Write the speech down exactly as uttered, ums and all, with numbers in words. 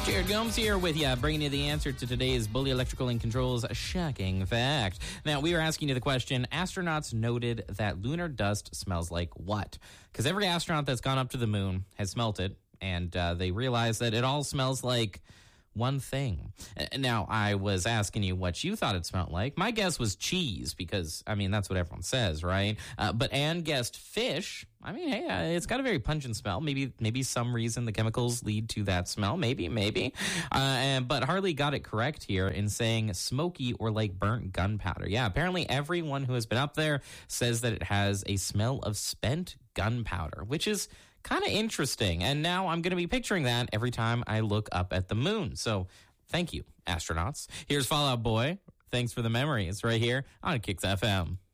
Jared Gomes here with you, bringing you the answer to today's Bully Electrical and Controls shocking fact. Now, we were asking you the question, astronauts noted that lunar dust smells like what? Because every astronaut that's gone up to the moon has smelt it, and uh, they realized that it all smells like one thing. Now, I was asking you what you thought it smelled like. My guess was cheese because, I mean, that's what everyone says, right? Uh, but Anne guessed fish. I mean, hey, uh, it's got a very pungent smell. Maybe maybe some reason the chemicals lead to that smell. Maybe, maybe. Uh, and, but Harley got it correct here in saying smoky or like burnt gunpowder. Yeah, apparently everyone who has been up there says that it has a smell of spent gunpowder, which is kind of interesting. And now I'm going to be picturing that every time I look up at the moon. So thank you, astronauts. Here's Fall Out Boy. Thanks for the memories right here on Kicks F M.